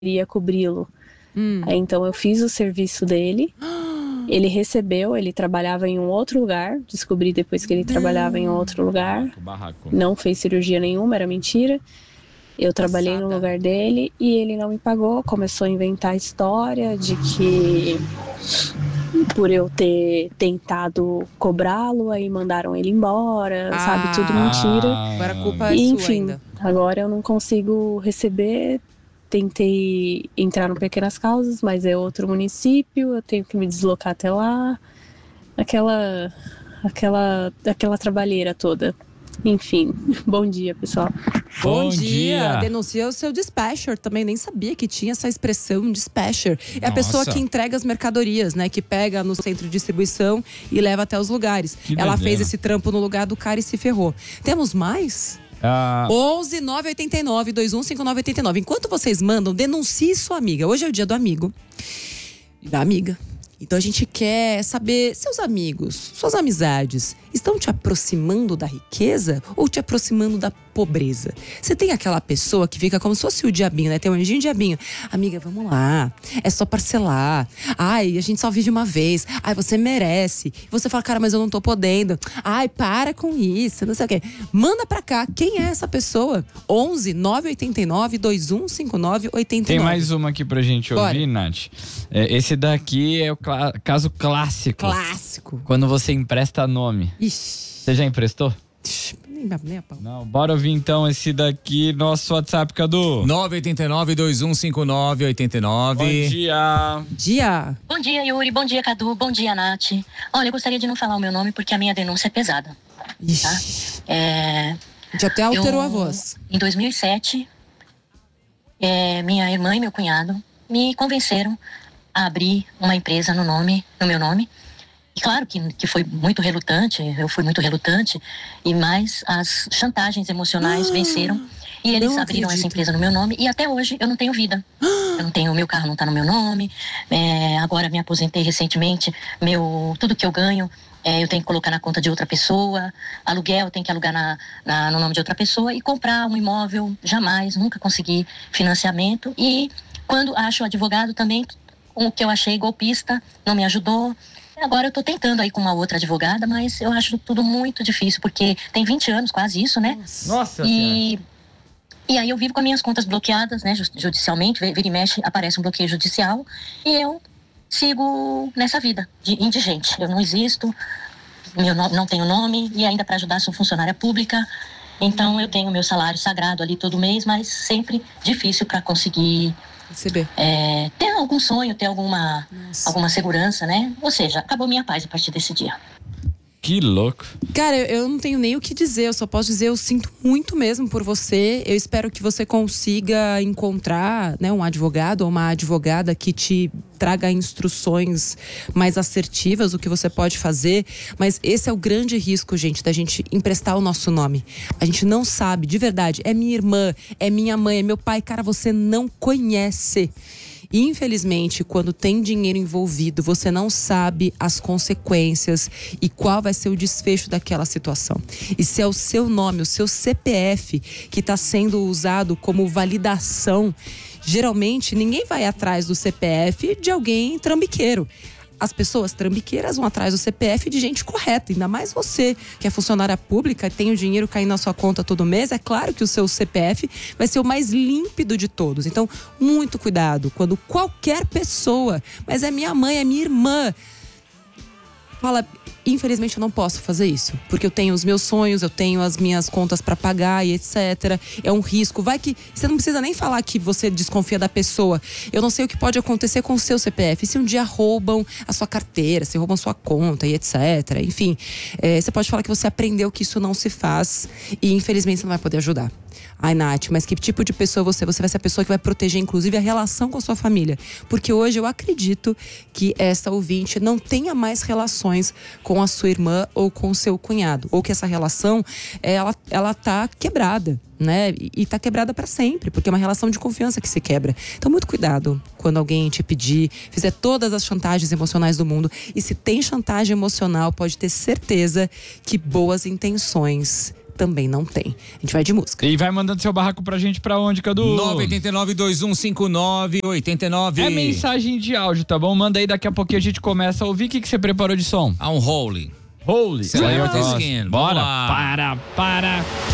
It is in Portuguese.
iria cobri-lo. Aí, então eu fiz o serviço dele, ele recebeu, ele trabalhava em um outro lugar, descobri depois que ele trabalhava em outro lugar, não fez cirurgia nenhuma, era mentira. Eu trabalhei no lugar dele e ele não me pagou, começou a inventar história de que por eu ter tentado cobrá-lo, aí mandaram ele embora, sabe, tudo mentira. Agora a culpa é E, sua enfim, ainda. agora eu não consigo receber. Tentei entrar no Pequenas Causas, mas é outro município, eu tenho que me deslocar até lá. Aquela trabalheira toda. Enfim, bom dia, pessoal. Bom dia! Denuncia o seu dispatcher. Também nem sabia que tinha essa expressão dispatcher. É a pessoa que entrega as mercadorias, né? Que pega no centro de distribuição e leva até os lugares. Ela fez esse trampo no lugar do cara e se ferrou. Temos mais? 11 989 215989. Enquanto vocês mandam, denuncie sua amiga. Hoje é o dia do amigo e da amiga. Então a gente quer saber, seus amigos, suas amizades, estão te aproximando da riqueza ou te aproximando da pobreza? Você tem aquela pessoa que fica como se fosse o diabinho, né? Tem um anjinho diabinho. Amiga, vamos lá. É só parcelar. Ai, a gente só vive uma vez. Ai, você merece. Você fala, cara, mas eu não tô podendo. Ai, para com isso, não sei o quê. Manda pra cá. Quem é essa pessoa? 11 989 2159 89. Tem mais uma aqui pra gente ouvir, Nath. Esse daqui é o caso clássico. Clássico. Quando você empresta nome. Ixi. Você já emprestou? Nem a pau. Não, bora ouvir então esse daqui, nosso WhatsApp, Cadu. 989-2159-89. Bom dia. Bom dia, Yuri. Bom dia, Cadu. Bom dia, Nath. Olha, eu gostaria de não falar o meu nome porque a minha denúncia é pesada. Ixi. Tá? A gente até alterou a voz. Em 2007, minha irmã e meu cunhado me convenceram a abrir uma empresa no meu nome. E claro que foi muito relutante, eu fui muito relutante, e mais as chantagens emocionais venceram. E eles abriram essa empresa no meu nome e até hoje eu não tenho vida. Eu não tenho, meu carro não está no meu nome. Agora me aposentei recentemente, tudo que eu ganho eu tenho que colocar na conta de outra pessoa. Aluguel eu tenho que alugar no nome de outra pessoa. E comprar um imóvel, jamais, nunca consegui financiamento. E quando acho advogado também, o que eu achei golpista, não me ajudou. Agora eu estou tentando aí com uma outra advogada, mas eu acho tudo muito difícil, porque tem 20 anos quase isso, né? Nossa E aí eu vivo com as minhas contas bloqueadas, né, judicialmente, vira e mexe, aparece um bloqueio judicial, e eu sigo nessa vida de indigente. Eu não existo, não tenho nome, e ainda para ajudar sou funcionária pública, então eu tenho meu salário sagrado ali todo mês, mas sempre difícil para conseguir ter algum sonho, ter alguma segurança, né? Ou seja, acabou minha paz a partir desse dia. Que louco. Cara, eu não tenho nem o que dizer, eu só posso dizer, eu sinto muito mesmo por você. Eu espero que você consiga encontrar, né, um advogado ou uma advogada que te traga instruções mais assertivas, o que você pode fazer. Mas esse é o grande risco, gente, da gente emprestar o nosso nome. A gente não sabe, de verdade, é minha irmã, é minha mãe, é meu pai. Cara, você não conhece. E, infelizmente, quando tem dinheiro envolvido, você não sabe as consequências e qual vai ser o desfecho daquela situação. E se é o seu nome, o seu CPF, que está sendo usado como validação, geralmente ninguém vai atrás do CPF de alguém trambiqueiro. As pessoas trambiqueiras vão atrás do CPF de gente correta. Ainda mais você, que é funcionária pública e tem o dinheiro caindo na sua conta todo mês. É claro que o seu CPF vai ser o mais límpido de todos. Então, muito cuidado quando qualquer pessoa, mas é minha mãe, é minha irmã, fala, infelizmente eu não posso fazer isso, porque eu tenho os meus sonhos, eu tenho as minhas contas para pagar e etc. É um risco. Vai que você não precisa nem falar que você desconfia da pessoa. Eu não sei o que pode acontecer com o seu CPF. Se um dia roubam a sua carteira, se roubam sua conta e etc. Enfim, você pode falar que você aprendeu que isso não se faz e infelizmente você não vai poder ajudar. Ai, Nath, mas que tipo de pessoa você? Você vai ser a pessoa que vai proteger, inclusive, a relação com a sua família. Porque hoje eu acredito que essa ouvinte não tenha mais relações com a sua irmã ou com o seu cunhado. Ou que essa relação, ela tá quebrada, né? E tá quebrada para sempre, porque é uma relação de confiança que se quebra. Então, muito cuidado quando alguém te pedir, fizer todas as chantagens emocionais do mundo. E se tem chantagem emocional, pode ter certeza que boas intenções também não tem. A gente vai de música. E vai mandando seu barraco pra gente pra onde, Cadu? 989-2159-89. É mensagem de áudio, tá bom? Manda aí, daqui a pouquinho a gente começa a ouvir. O que você preparou de som? Um Holy. Holy. Bora. Para.